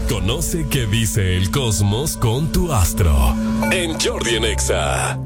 Conoce qué dice el cosmos con tu astro en Jordi en Exa.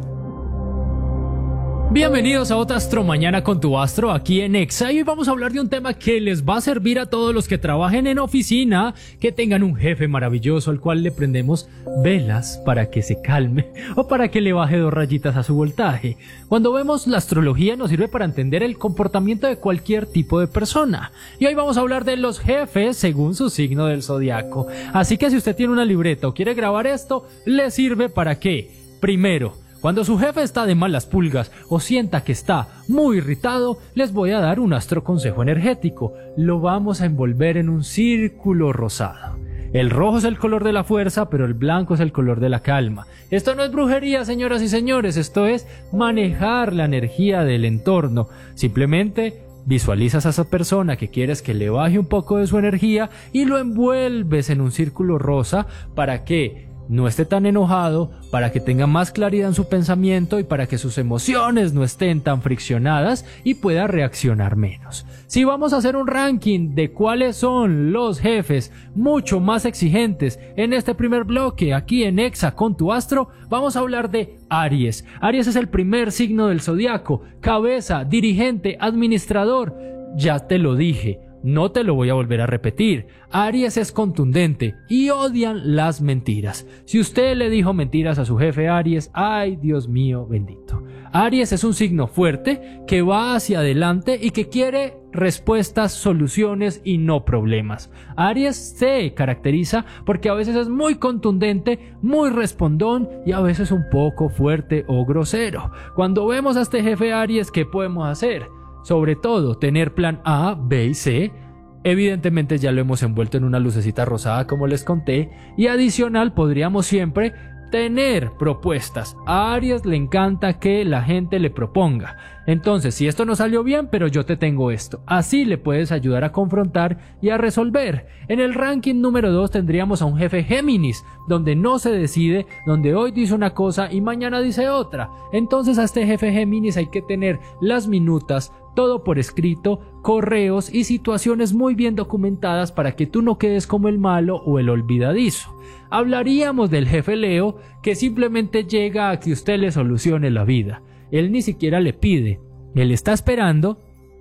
Bienvenidos a otra Astro Mañana con tu astro aquí en Exa, y hoy vamos a hablar de un tema que les va a servir a todos los que trabajen en oficina, que tengan un jefe maravilloso al cual le prendemos velas para que se calme o para que le baje 2 rayitas a su voltaje. Cuando vemos la astrología nos sirve para entender el comportamiento de cualquier tipo de persona, y hoy vamos a hablar de los jefes según su signo del zodiaco. Así que si usted tiene una libreta o quiere grabar esto, le sirve para que, primero, cuando su jefe está de malas pulgas o sienta que está muy irritado, les voy a dar un astro consejo energético. Lo vamos a envolver en un círculo rosado. El rojo es el color de la fuerza, pero el blanco es el color de la calma. Esto no es brujería, señoras y señores, esto es manejar la energía del entorno. Simplemente visualizas a esa persona que quieres que le baje un poco de su energía y lo envuelves en un círculo rosa para que no esté tan enojado, para que tenga más claridad en su pensamiento y para que sus emociones no estén tan friccionadas y pueda reaccionar menos. Si vamos a hacer un ranking de cuáles son los jefes mucho más exigentes en este primer bloque aquí en Exa con tu astro, vamos a hablar de Aries. Aries es el primer signo del zodiaco, cabeza, dirigente, administrador. Ya te lo dije, no te lo voy a volver a repetir. Aries es contundente y odian las mentiras. Si usted le dijo mentiras a su jefe Aries, ¡ay, Dios mío bendito! Aries es un signo fuerte que va hacia adelante y que quiere respuestas, soluciones y no problemas. Aries se caracteriza porque a veces es muy contundente, muy respondón y a veces un poco fuerte o grosero. Cuando vemos a este jefe Aries, ¿qué podemos hacer? Sobre todo, tener plan A, B y C. Evidentemente ya lo hemos envuelto en una lucecita rosada como les conté. Y adicional podríamos siempre tener propuestas. A Aries le encanta que la gente le proponga. Entonces, si esto no salió bien, pero yo te tengo esto. Así le puedes ayudar a confrontar y a resolver. En el ranking número 2 tendríamos a un jefe Géminis, donde no se decide, donde hoy dice una cosa y mañana dice otra. Entonces a este jefe Géminis hay que tener las minutas, todo por escrito, correos y situaciones muy bien documentadas para que tú no quedes como el malo o el olvidadizo. Hablaríamos del jefe Leo, que simplemente llega a que usted le solucione la vida. Él ni siquiera le pide, él está esperando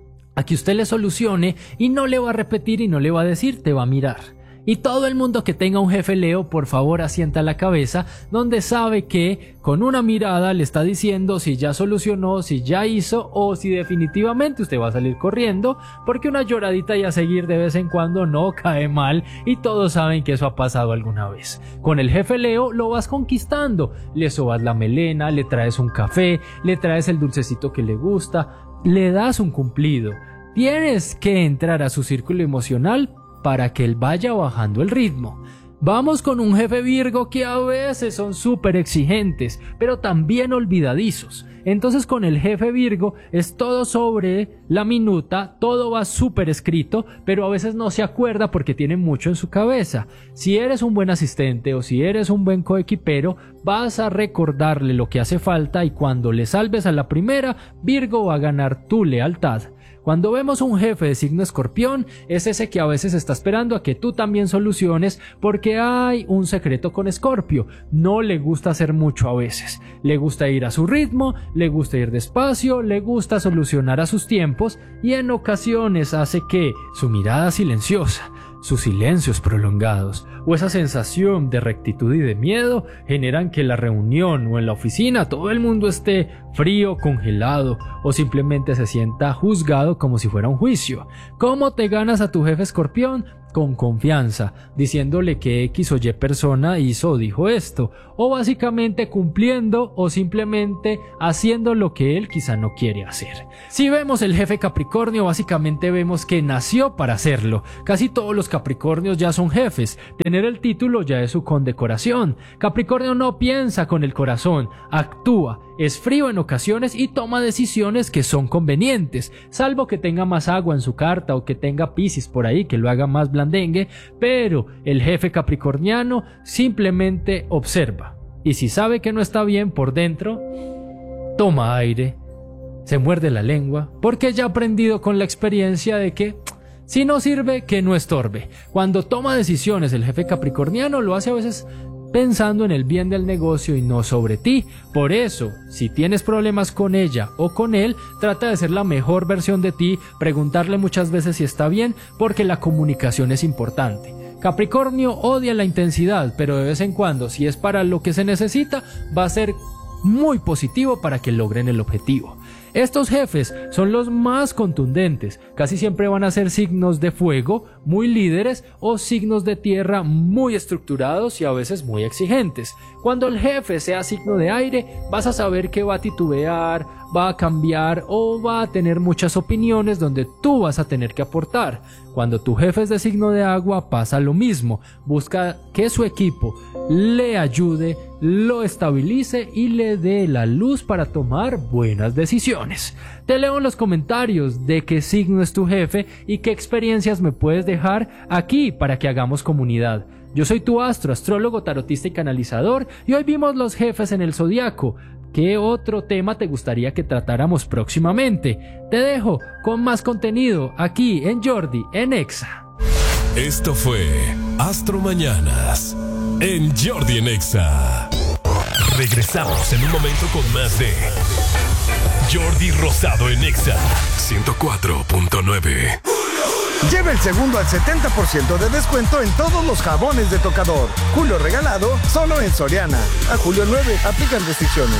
a que usted le solucione y no le va a repetir y no le va a decir, te va a mirar. Y todo el mundo que tenga un jefe Leo, por favor asienta la cabeza, donde sabe que con una mirada le está diciendo si ya solucionó, si ya hizo o si definitivamente usted va a salir corriendo, porque una lloradita y a seguir de vez en cuando no cae mal y todos saben que eso ha pasado alguna vez. Con el jefe Leo lo vas conquistando, le sobas la melena, le traes un café, le traes el dulcecito que le gusta, le das un cumplido. Tienes que entrar a su círculo emocional para que él vaya bajando el ritmo. Vamos con un jefe Virgo que a veces son súper exigentes, pero también olvidadizos. Entonces con el jefe Virgo es todo sobre la minuta, todo va súper escrito, pero a veces no se acuerda porque tiene mucho en su cabeza. Si eres un buen asistente o si eres un buen coequipero, vas a recordarle lo que hace falta y cuando le salves a la primera, Virgo va a ganar tu lealtad. Cuando vemos un jefe de signo Escorpión, es ese que a veces está esperando a que tú también soluciones porque hay un secreto con Escorpio. No le gusta hacer mucho a veces. Le gusta ir a su ritmo, le gusta ir despacio, le gusta solucionar a sus tiempos y en ocasiones hace que su mirada silenciosa, sus silencios prolongados o esa sensación de rectitud y de miedo generan que en la reunión o en la oficina todo el mundo esté frío, congelado o simplemente se sienta juzgado como si fuera un juicio. ¿Cómo te ganas a tu jefe Escorpión? Con confianza, diciéndole que X o Y persona hizo o dijo esto, o básicamente cumpliendo o simplemente haciendo lo que él quizá no quiere hacer. Si vemos el jefe Capricornio, básicamente vemos que nació para hacerlo. Casi todos los Capricornios ya son jefes, tener el título ya es su condecoración. Capricornio no piensa con el corazón, actúa, es frío en ocasiones y toma decisiones que son convenientes, salvo que tenga más agua en su carta o que tenga Piscis por ahí que lo haga más blandengue, pero el jefe capricorniano simplemente observa y si sabe que no está bien por dentro, toma aire, se muerde la lengua, porque ya ha aprendido con la experiencia de que Si no sirve, que no estorbe. Cuando toma decisiones el jefe capricorniano lo hace a veces pensando en el bien del negocio y no sobre ti. Por eso, si tienes problemas con ella o con él, trata de ser la mejor versión de ti, preguntarle muchas veces si está bien, porque la comunicación es importante. Capricornio odia la intensidad, pero de vez en cuando, si es para lo que se necesita, va a ser muy positivo para que logren el objetivo. Estos jefes son los más contundentes, casi siempre van a ser signos de fuego, muy líderes, o signos de tierra muy estructurados y a veces muy exigentes. Cuando el jefe sea signo de aire, vas a saber que va a titubear, va a cambiar o va a tener muchas opiniones donde tú vas a tener que aportar. Cuando tu jefe es de signo de agua, pasa lo mismo. Busca que su equipo le ayude, lo estabilice y le dé la luz para tomar buenas decisiones. Te leo en los comentarios de qué signo es tu jefe y qué experiencias me puedes dejar aquí para que hagamos comunidad. Yo soy tu astrólogo, tarotista y canalizador, y hoy vimos los jefes en el zodiaco. ¿Qué otro tema te gustaría que tratáramos próximamente? Te dejo con más contenido aquí en Jordi en Exa. Esto fue Astro Mañanas en Jordi en Exa. Regresamos en un momento con más de Jordi Rosado en Exa 104.9. Lleva el segundo al 70% de descuento en todos los jabones de tocador. Julio regalado solo en Soriana. A julio 9 aplican restricciones.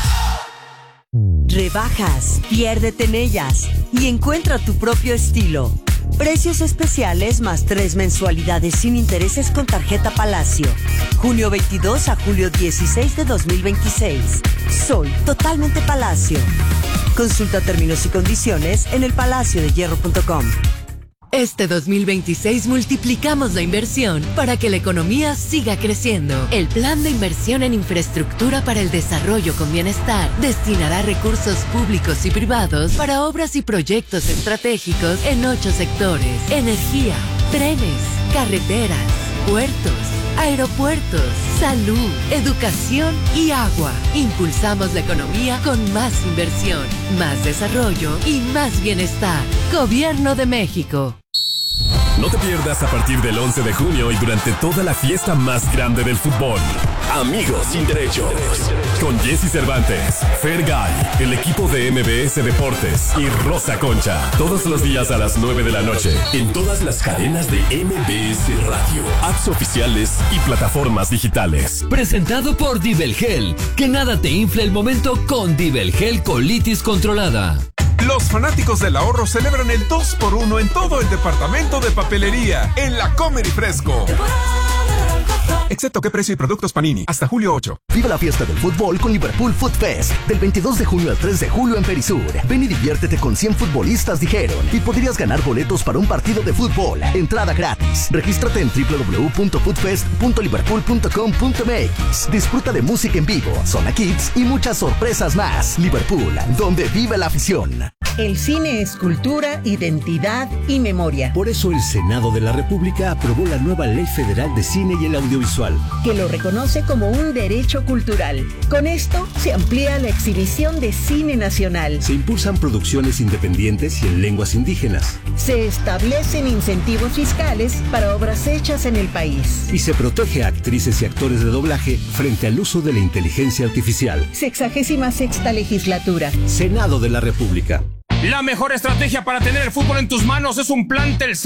Rebajas, piérdete en ellas y encuentra tu propio estilo. Precios especiales más 3 mensualidades sin intereses con tarjeta Palacio. Junio 22 a julio 16 de 2026. Soy totalmente Palacio. Consulta términos y condiciones en elpalaciodehierro.com. Este 2026 multiplicamos la inversión para que la economía siga creciendo. El Plan de Inversión en Infraestructura para el Desarrollo con Bienestar destinará recursos públicos y privados para obras y proyectos estratégicos en 8 sectores: energía, trenes, carreteras, puertos, aeropuertos, salud, educación y agua. Impulsamos la economía con más inversión, más desarrollo y más bienestar. Gobierno de México. No te pierdas a partir del 11 de junio y durante toda la fiesta más grande del fútbol. Amigos sin derechos. Con Jesse Cervantes, Fergay, el equipo de MBS Deportes y Rosa Concha. Todos los días a las 9 de la noche. En todas las cadenas de MBS Radio, apps oficiales y plataformas digitales. Presentado por Dibelgel. Que nada te infle el momento con Dibelgel Colitis Controlada. Los fanáticos del ahorro celebran el 2x1 en todo el departamento de papelería en la Comer y Fresco. Excepto qué precio y productos Panini. Hasta julio 8. Viva la fiesta del fútbol con Liverpool Food Fest. Del 22 de junio al 3 de julio en Perisur. Ven y diviértete con 100 futbolistas, dijeron. Y podrías ganar boletos para un partido de fútbol. Entrada gratis. Regístrate en www.foodfest.liverpool.com.mx. Disfruta de música en vivo, zona kids y muchas sorpresas más. Liverpool, donde vive la afición. El cine es cultura, identidad y memoria. Por eso el Senado de la República aprobó la nueva Ley Federal de Cine y el Audiovisual, que lo reconoce como un derecho cultural. Con esto se amplía la exhibición de cine nacional. Se impulsan producciones independientes y en lenguas indígenas. Se establecen incentivos fiscales para obras hechas en el país. Y se protege a actrices y actores de doblaje frente al uso de la inteligencia artificial. 66ª legislatura. Senado de la República. La mejor estrategia para tener el fútbol en tus manos es un plan Telcel